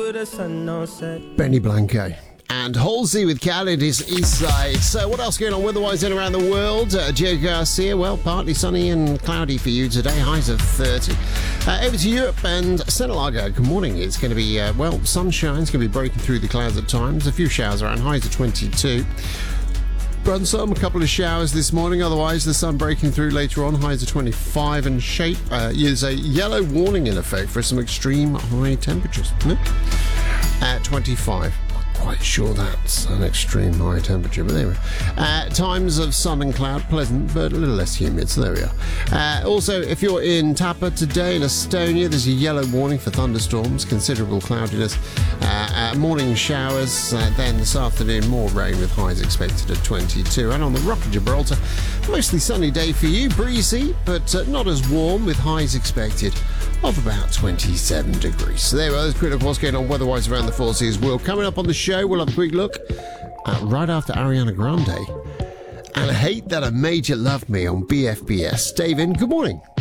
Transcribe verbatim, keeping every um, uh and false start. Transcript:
to the sun don't set. Benny Blanco. And Halsey with Khaled is East Side. So what else going on weather-wise in around the world? Uh, Joe Garcia, well, partly sunny and cloudy for you today, highs of thirty. Uh, over to Europe and Saint Lago. Good morning. It's going to be, uh, well, sunshine. It's going to be breaking through the clouds at times. A few showers around, highs of twenty-two. Brunsum, a couple of showers this morning. Otherwise, the sun breaking through later on, highs of twenty-five. And Shape, uh, there's a yellow warning in effect for some extreme high temperatures. No? At twenty-five. Quite sure that's an extreme high temperature, but there we are. Uh, times of sun and cloud, pleasant, but a little less humid, so there we are. Uh, also, if you're in Tapa today in Estonia, there's a yellow warning for thunderstorms, considerable cloudiness, uh, uh, morning showers, uh, then this afternoon more rain with highs expected at twenty-two. And on the Rock of Gibraltar, mostly sunny day for you, breezy, but uh, not as warm with highs expected of about twenty-seven degrees. So there we are, that's pretty much what's going on weather-wise around the Four Seas world. Coming up on the show, we'll have a quick look at right after Ariana Grande and Hate That I Made You Love Me on B F B S. David, good morning.